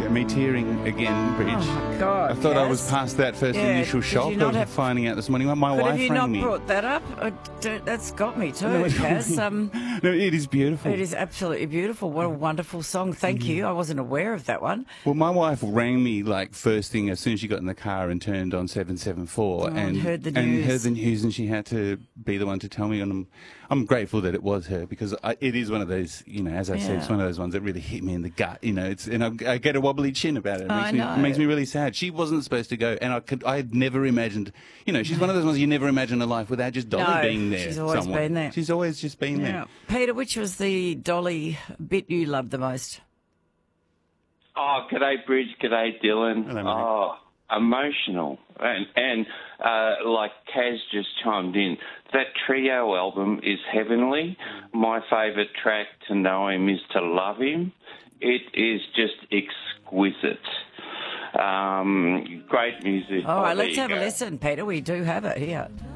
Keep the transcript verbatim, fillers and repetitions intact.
me tearing again, Bridge. Oh, my God, I thought I was Kaz. past that first Yeah, initial did shock you not of have- finding out this morning. My But wife have you rang not me. brought that up? I don't- that's got me too, No, it- Kaz. Um, no, it is beautiful. it is absolutely beautiful. What a wonderful song. Thank you. I wasn't aware of that one. Well, my wife rang me like first thing as soon as she got in the car and turned on seven seven four Oh, and, and heard the and news. heard the news, and she had to be the one to tell me. And I'm, I'm grateful that it was her, because I, it is one of those, you know, as I said, it's Yeah. one of those ones that really hit me in the gut. You know, it's and I, I get a wobbly chin about it. It I makes me know. it makes me really sad. She wasn't supposed to go, and I could I had never imagined. You know, she's one of those ones you never imagine a life without just Dolly No, being there. she's always somewhere. been there. She's always just been Yeah. there. Peter, which was the Dolly bit you loved the most? Oh, g'day, Bridge. G'day, Dylan. Hello, mate. Oh, emotional. And, and uh, like Kaz just chimed in, that Trio album is heavenly. My favourite track, To Know Him Is To Love Him. It is just exquisite. Um, great music. All Oh, right, there let's you have a go. listen, Peter. We do have it here.